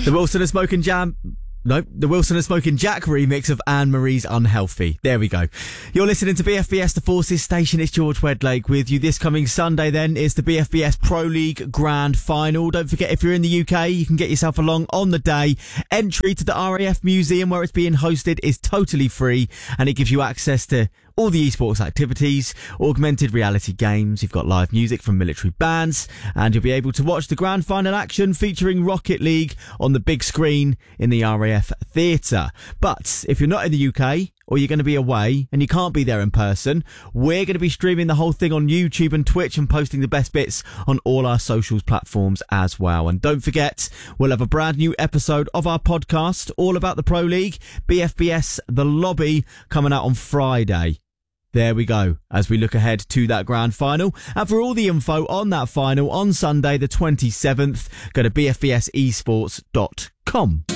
The Wilson and Smoking Jack remix of Anne Marie's Unhealthy. There we go. You're listening to BFBS, the Forces Station. It's George Wedlake with you. This coming Sunday then is the BFBS Pro League Grand Final. Don't forget, if you're in the UK, you can get yourself along on the day. Entry to the RAF Museum where it's being hosted is totally free, and it gives you access to all the esports activities, augmented reality games. You've got live music from military bands, and you'll be able to watch the grand final action featuring Rocket League on the big screen in the RAF Theatre. But if you're not in the UK, or you're going to be away and you can't be there in person, we're going to be streaming the whole thing on YouTube and Twitch and posting the best bits on all our socials platforms as well. And don't forget, we'll have a brand new episode of our podcast all about the Pro League, BFBS The Lobby, coming out on Friday. There we go, as we look ahead to that grand final. And for all the info on that final on Sunday the 27th, go to bfbsesports.com.